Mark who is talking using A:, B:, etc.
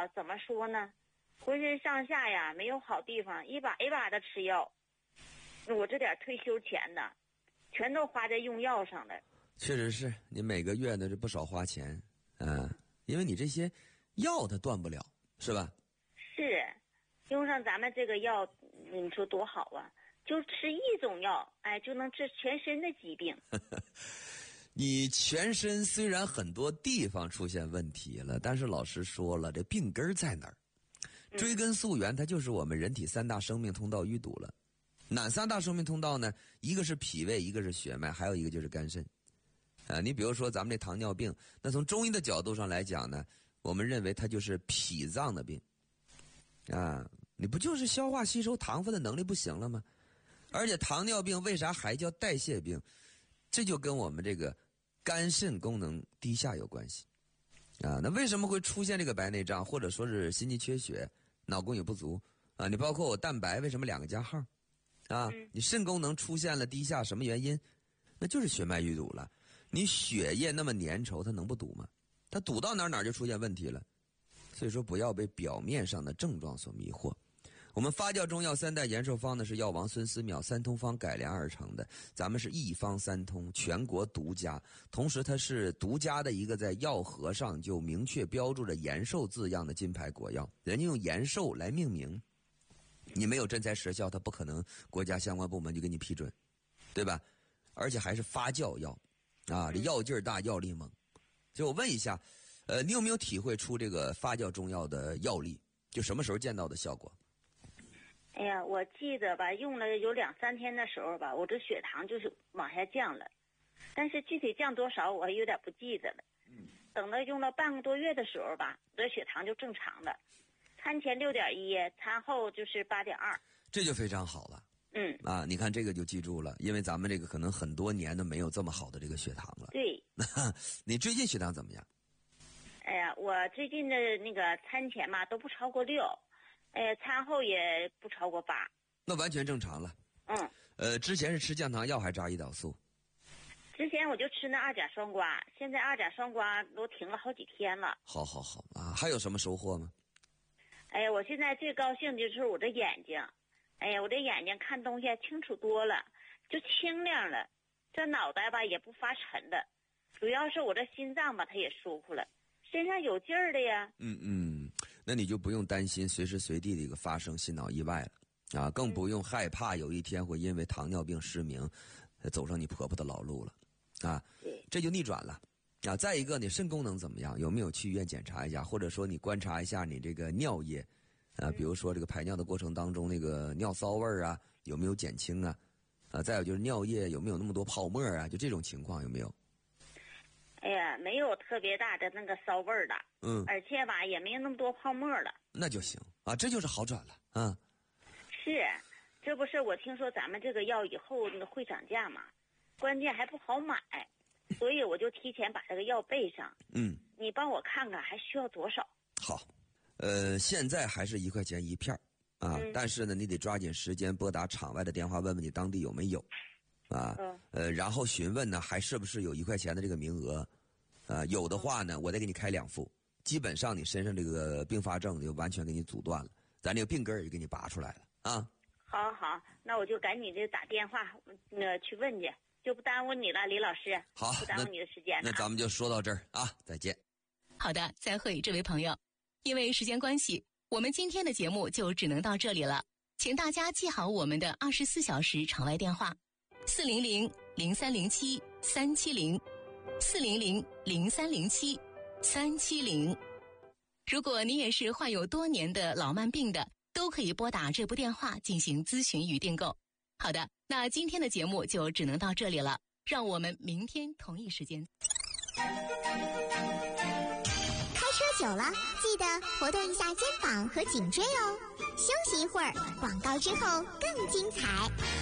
A: 吧，怎么说呢？浑身上下呀没有好地方，一把一把的吃药。我这点退休钱呢，全都花在用药上了。
B: 确实是你每个月呢是不少花钱，因为你这些药它断不了，是吧？
A: 是，用上咱们这个药，你说多好啊！就吃一种药，哎，就能治全身的疾病。
B: 你全身虽然很多地方出现问题了，但是老师说了，这病根在哪儿？追根溯源，它就是我们人体三大生命通道淤堵了。哪三大生命通道呢？一个是脾胃，一个是血脉，还有一个就是肝肾。你比如说咱们这糖尿病，那从中医的角度上来讲呢，我们认为它就是脾脏的病。你不就是消化吸收糖分的能力不行了吗？而且糖尿病为啥还叫代谢病？这就跟我们这个肝肾功能低下有关系。那为什么会出现这个白内障，或者说是心肌缺血、脑供血不足你包括我蛋白为什么2个加号你肾功能出现了低下，什么原因？那就是血脉淤堵了。你血液那么粘稠，它能不堵吗？它堵到哪就出现问题了。所以说不要被表面上的症状所迷惑。我们发酵中药3代延寿方呢是药王孙思邈3通方改良而成的，咱们是一方3通，全国独家，同时它是独家的一个在药盒上就明确标注着延寿字样的金牌国药，人家用延寿来命名，你没有真材实效，它不可能国家相关部门就给你批准，对吧？而且还是发酵药这药劲儿大，药力猛。所以我问一下你有没有体会出这个发酵中药的药力？就什么时候见到的效果？
A: 哎呀，我记得吧，用了有2、3天的时候吧，我这血糖就是往下降了，但是具体降多少我有点不记得了。等到用了半个多月的时候吧，我的血糖就正常了，餐前6.1，餐后就是8.2，
B: 这就非常好了。你看这个就记住了，因为咱们这个可能很多年都没有这么好的这个血糖了。
A: 对。
B: 你最近血糖怎么样？
A: 哎呀，我最近的那个餐前嘛都不超过6，餐后也不超过8。
B: 那完全正常了。之前是吃降糖药还是扎胰岛素？
A: 之前我就吃那2甲双胍，现在2甲双胍都停了好几天了。
B: 好还有什么收获吗？
A: 哎呀，我现在最高兴就是我的眼睛，哎呀，我这眼睛看东西清楚多了，就清亮了，这脑袋吧也不发沉的，主要是我这心脏吧它也舒服了，身上有劲儿的呀。
B: 那你就不用担心随时随地的一个发生心脑意外了更不用害怕有一天会因为糖尿病失明走上你婆婆的老路了这就逆转了再一个，你肾功能怎么样？有没有去医院检查一下？或者说你观察一下你这个尿液比如说这个排尿的过程当中那个尿骚味儿有没有减轻再有就是尿液有没有那么多泡沫就这种情况有没有？
A: 哎呀，没有特别大的那个骚味儿的，而且吧也没有那么多泡沫了。
B: 那就行这就是好转了
A: 是，这不是我听说咱们这个药以后那个会涨价嘛，关键还不好买，所以我就提前把这个药备上。你帮我看看还需要多少？
B: 好，现在还是1块钱1片但是呢，你得抓紧时间拨打场外的电话，问问你当地有没有然后询问呢，还是不是有1块钱的这个名额有的话呢，我再给你开2副，基本上你身上这个并发症就完全给你阻断了，咱这个病根儿也给你拔出来了
A: 好，那我就赶紧就打电话去问去，就不耽误你了，李老师。
B: 好，
A: 不耽误你的时间了。
B: 那咱们就说到这儿再见。
C: 好的，再会，这位朋友。因为时间关系，我们今天的节目就只能到这里了，请大家记好我们的24小时场外电话：400-0307-370，400-0307-370。如果你也是患有多年的老慢病的，都可以拨打这部电话进行咨询与订购。好的，那今天的节目就只能到这里了，让我们明天同一时间。
D: 开车久了，记得活动一下肩膀和颈椎哦。休息一会儿，广告之后更精彩。